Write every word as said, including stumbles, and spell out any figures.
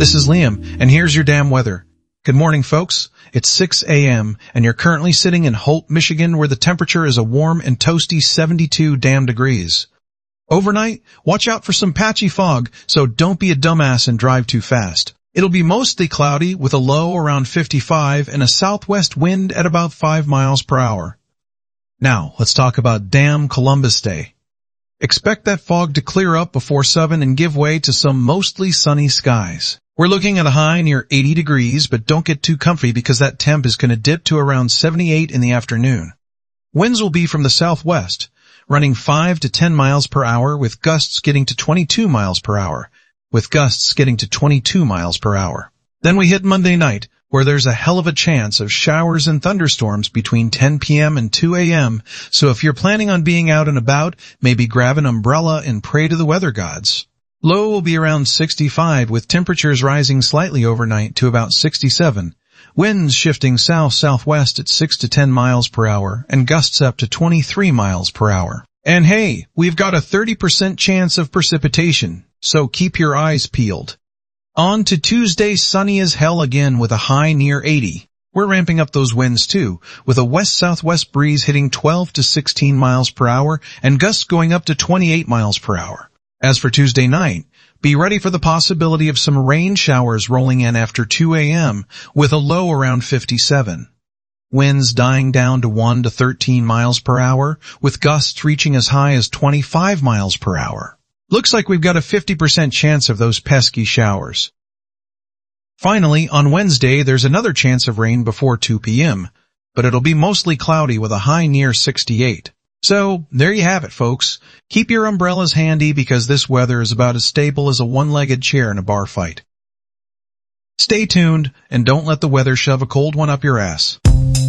This is Liam, and here's your damn weather. Good morning, folks. It's six a m, and you're currently sitting in Holt, Michigan, where the temperature is a warm and toasty seventy-two damn degrees. Overnight, watch out for some patchy fog, so don't be a dumbass and drive too fast. It'll be mostly cloudy with a low around fifty-five and a southwest wind at about five miles per hour. Now, let's talk about damn Columbus Day. Expect that fog to clear up before seven and give way to some mostly sunny skies. We're looking at a high near eighty degrees, but don't get too comfy because that temp is going to dip to around seventy-eight in the afternoon. Winds will be from the southwest, running five to ten miles per hour with gusts getting to twenty-two miles per hour, with gusts getting to twenty-two miles per hour. Then we hit Monday night, where there's a hell of a chance of showers and thunderstorms between ten p m and two a m, so if you're planning on being out and about, maybe grab an umbrella and pray to the weather gods. Low will be around sixty-five, with temperatures rising slightly overnight to about sixty-seven. Winds shifting south-southwest at six to ten miles per hour, and gusts up to twenty-three miles per hour. And hey, we've got a thirty percent chance of precipitation, so keep your eyes peeled. On to Tuesday, sunny as hell again with a high near eighty. We're ramping up those winds too, with a west-southwest breeze hitting twelve to sixteen miles per hour and gusts going up to twenty-eight miles per hour. As for Tuesday night, be ready for the possibility of some rain showers rolling in after two a m with a low around fifty-seven. Winds dying down to one to thirteen miles per hour, with gusts reaching as high as twenty-five miles per hour. Looks like we've got a fifty percent chance of those pesky showers. Finally, on Wednesday, there's another chance of rain before two p m, but it'll be mostly cloudy with a high near sixty-eight. So, there you have it, folks. Keep your umbrellas handy because this weather is about as stable as a one-legged chair in a bar fight. Stay tuned, and don't let the weather shove a cold one up your ass.